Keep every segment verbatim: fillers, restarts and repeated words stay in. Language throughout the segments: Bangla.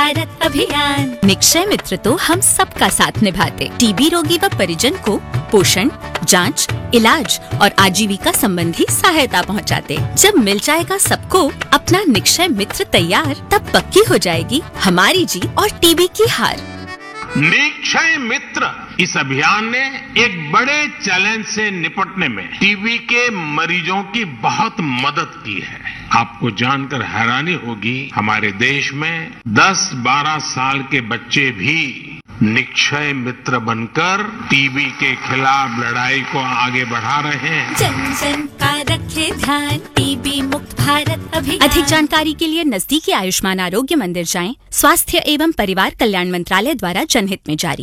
भारत अभियान। निक्षय मित्र तो हम सबका साथ निभाते, टीबी रोगी व परिजन को पोषण, जांच, इलाज और आजीविका संबंधी सहायता पहुंचाते। जब मिल जाएगा सबको अपना निक्षय मित्र तैयार, तब पक्की हो जाएगी हमारी जीत और टीबी की हार। निक्षय मित्र इस अभियान ने एक बड़े चैलेंज से निपटने में टीबी के मरीजों की बहुत मदद की है। आपको जानकर हैरानी होगी, हमारे देश में दस बारह साल के बच्चे भी निक्षय मित्र बनकर टीबी के खिलाफ लड़ाई को आगे बढ़ा रहे हैं। जन जन का रखे ध्यान, टीबी मुक्त भारत अभियान। अधिक जानकारी के लिए नजदीकी आयुष्मान आरोग्य मंदिर जाएं। स्वास्थ्य एवं परिवार कल्याण मंत्रालय द्वारा जनहित में जारी।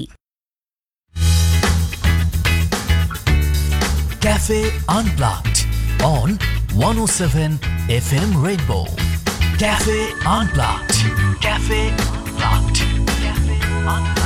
Cafe Unplugged on one oh seven F M Rainbow. Cafe Unplugged. Cafe Unplugged. Cafe Unplugged.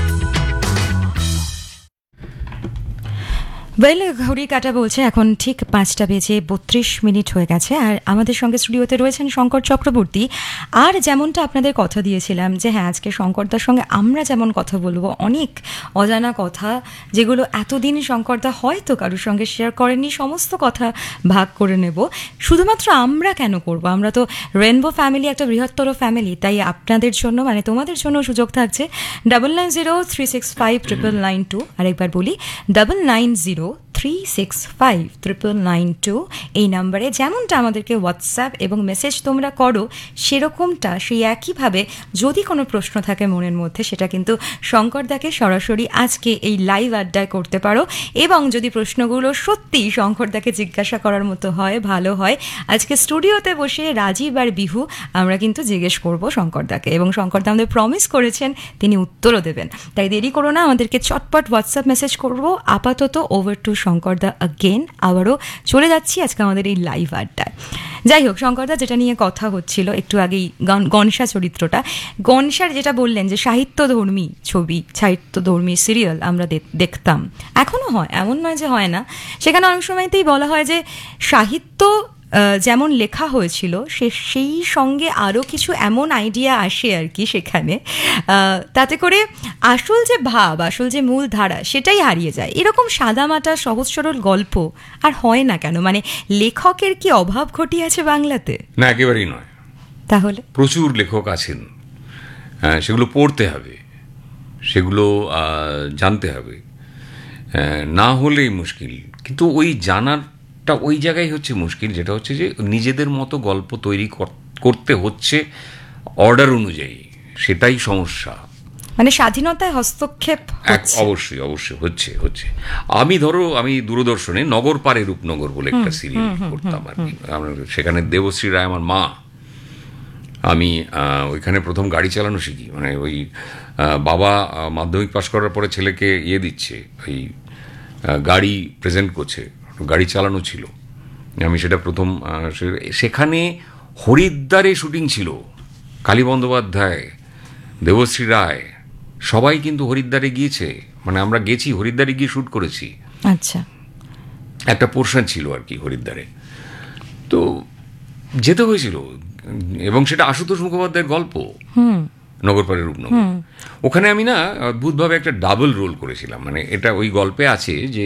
Well, ঘড়ি কাটা বলছে এখন ঠিক পাঁচটা বেজে বত্রিশ মিনিট হয়ে গেছে। আর আমাদের সঙ্গে স্টুডিওতে রয়েছেন শঙ্কর চক্রবর্তী। আর যেমনটা আপনাদের কথা দিয়েছিলাম যে হ্যাঁ, আজকে শঙ্করদার সঙ্গে আমরা যেমন কথা বলবো, অনেক অজানা কথা যেগুলো এতদিন শঙ্করদা হয়তো কারোর সঙ্গে শেয়ার করেননি, সমস্ত কথা ভাগ করে নেব। শুধুমাত্র আমরা কেন করব, আমরা তো রেনবো ফ্যামিলি, একটা বৃহত্তর ফ্যামিলি, তাই আপনাদের জন্য মানে তোমাদের জন্য সুযোগ থাকছে double nine zero three six five triple nine two আরেকবার বলি double nine zero three six five triple nine two এই নাম্বারে যেমনটা আমাদেরকে হোয়াটসঅ্যাপ এবং মেসেজ তোমরা করো, সেরকমটা সেই একইভাবে যদি কোনো প্রশ্ন থাকে মনের মধ্যে, সেটা কিন্তু শঙ্করদাকে সরাসরি আজকে এই লাইভ আড্ডায় করতে পারো। এবং যদি প্রশ্নগুলো সত্যি শঙ্করদাকে জিজ্ঞাসা করার মতো হয়, ভালো হয়, আজকে স্টুডিওতে বসে রাজীব আর বিহু আমরা কিন্তু জিজ্ঞেস করবো শঙ্করদাকে, এবং শঙ্করদা আমাদের প্রমিস করেছেন তিনি উত্তরও দেবেন। তাই দেরি করো না, আমাদেরকে চটপট হোয়াটসঅ্যাপ মেসেজ করবো। আপাতত ওভার টু শঙ্করদা আগেন। আবারও চলে যাচ্ছি আজকে আমাদের এই লাইভ আড্ডায়। যাই হোক, শঙ্করদা যেটা নিয়ে কথা হচ্ছিল একটু আগেই, গনসা চরিত্রটা, গনসার যেটা বললেন যে সাহিত্যধর্মী ছবি, সাহিত্যধর্মী সিরিয়াল আমরা দেখতাম, এখনও হয়, এমন নয় যে হয় না। সেখানে অনেক সময়তেই বলা হয় যে সাহিত্য যেমন লেখা হয়েছিল সে সেই সঙ্গে আরও কিছু এমন আইডিয়া আসে আর কি সেখানে, তাতে করে আসল যে ভাব, আসল যে মূল ধারা সেটাই হারিয়ে যায়। এরকম সাদামাটা সহজ সরল গল্প আর হয় না কেন? মানে লেখকের কি অভাব ঘটিয়েছে বাংলাতে? না, একেবারেই নয়। তাহলে প্রচুর লেখক আছেন, সেগুলো পড়তে হবে, সেগুলো জানতে হবে, না হলেই মুশকিল। কিন্তু ওই জানার টা ওই জায়গায় হচ্ছে মুশকিল, যেটা হচ্ছে যে নিজেদের মতো গল্প তৈরি করতে হচ্ছে অর্ডার অনুযায়ী, সেটাই সমস্যা। মানে স্বাধীনতায় হস্তক্ষেপ অবশ্যই অবশ্যই হচ্ছে হচ্ছে আমি ধরো আমি দূরদর্শনে নগর পারে রূপনগর বলে একটা সিরিয়াল করতাম আর কি। সেখানে দেবশ্রী রায় আমার মা। আমি ওইখানে প্রথম গাড়ি চালানো শিখি, মানে ওই বাবা মাধ্যমিক পাশ করার পরে ছেলেকে ইয়ে দিচ্ছে, ওই গাড়ি প্রেজেন্ট করছে, গাড়ি চালানো ছিল, আমি সেটা প্রথম। সেখানে হরিদ্বারে শুটিং ছিল, কালী বন্দ্যোপাধ্যায়, দেবশ্রী রায়, সবাই কিন্তু হরিদ্বারে গিয়েছে, মানে আমরা গেছি হরিদ্বারে গিয়ে শ্যুট করেছি। আচ্ছা, একটা পোর্শন ছিল আর কি হরিদ্বারে, তো যেতে হয়েছিল। এবং সেটা আশুতোষ মুখোপাধ্যায়ের গল্প, নগরপাড়ে রূপনগর। ওখানে আমি না অদ্ভুতভাবে একটা ডাবল রোল করেছিলাম। মানে এটা ওই গল্পে আছে যে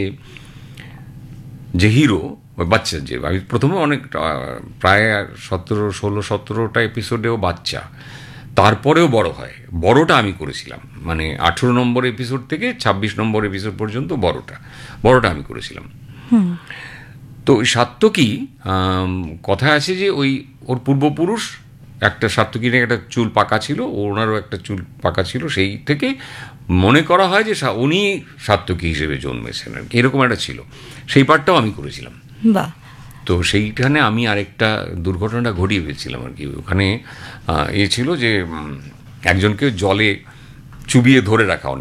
যে হিরো, ওই বাচ্চা, যে আমি প্রথমে অনেক প্রায় সতেরো ষোলো সতেরোটা এপিসোডেও বাচ্চা, তারপরেও বড় হয়। বড়টা আমি করেছিলাম, মানে আঠেরো নম্বর এপিসোড থেকে ছাব্বিশ নম্বর এপিসোড পর্যন্ত বড়টা বড়টা আমি করেছিলাম। তো ওই সাত্তকী কথায় আছে যে ওই ওর পূর্বপুরুষ একটা সাত্তকীর একটা চুল পাকা ছিল, ওনারও একটা চুল পাকা ছিল, সেই থেকে মনে করা হয় যে উনি সাত্তকী হিসেবে জন্মেছেন আর কি, এরকম একটা ছিল। সেই পার্টটাও আমি করেছিলাম। তো সেইখানে আমি আরেকটা দুর্ঘটনা ঘটিয়ে ফেলছিলাম আর কি। ওখানে এ ছিল যে একজনকে জলে চুবিয়ে ধরে রাখা,